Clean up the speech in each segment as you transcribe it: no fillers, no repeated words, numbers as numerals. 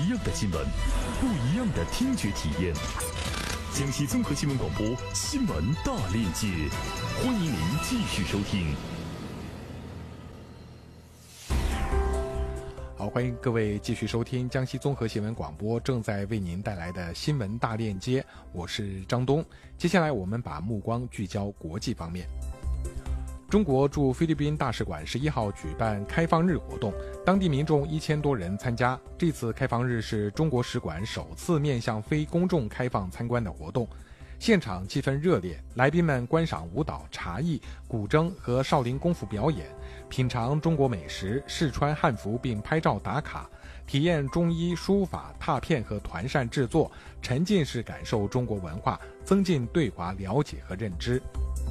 一样的新闻，不一样的听觉体验。江西综合新闻广播新闻大链接，欢迎您继续收听。 好，欢迎各位继续收听江西综合新闻广播正在为您带来的新闻大链接，我是张东。接下来我们把目光聚焦国际方面。中国驻菲律宾大使馆11号举办开放日活动，当地民众1000多人参加。这次开放日是中国使馆首次面向非公众开放参观的活动，现场气氛热烈，来宾们观赏舞蹈、茶艺、古筝和少林功夫表演，品尝中国美食，试穿汉服并拍照打卡，体验中医、书法、拓片和团扇制作，沉浸式感受中国文化，增进对华了解和认知。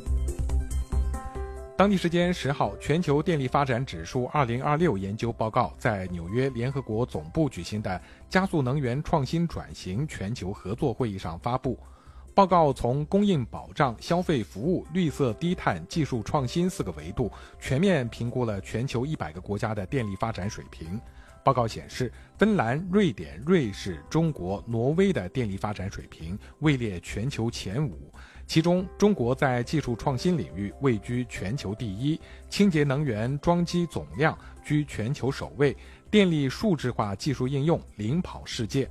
当地时间10号，全球电力发展指数2026研究报告在纽约联合国总部举行的加速能源创新转型全球合作会议上发布。报告从供应保障、消费服务、绿色低碳、技术创新4个维度全面评估了全球100个国家的电力发展水平。报告显示，芬兰、瑞典、瑞士、中国、挪威的电力发展水平位列全球前5，其中中国在技术创新领域位居全球第1，清洁能源装机总量居全球首位，电力数字化技术应用领跑世界。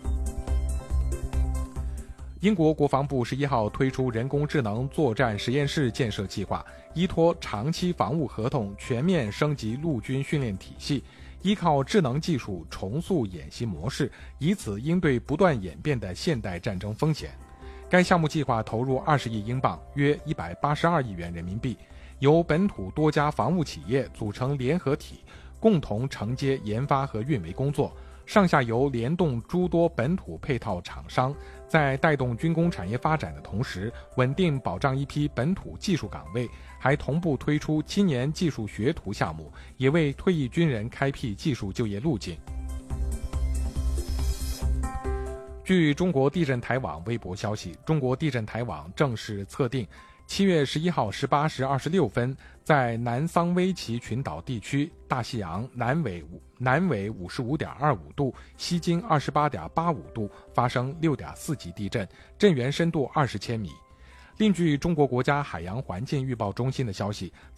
英国国防部11号推出人工智能作战实验室建设计划，依托长期防务合同全面升级陆军训练体系，依靠智能技术重塑演习模式，以此应对不断演变的现代战争风险。该项目计划投入20亿英镑，约182亿元人民币，由本土多家防务企业组成联合体，共同承接研发和运维工作，上下游联动诸多本土配套厂商，在带动军工产业发展的同时，稳定保障一批本土技术岗位，还同步推出青年技术学徒项目，也为退役军人开辟技术就业路径。据中国地震台网微博消息，中国地震台网正式测定7月11号18时26分，在南桑威奇群岛地区大西洋南纬 55.25 度，西经 28.85 度发生6.4级地震，震源深度20千米。另据中国国家海洋环境预报中心的消息，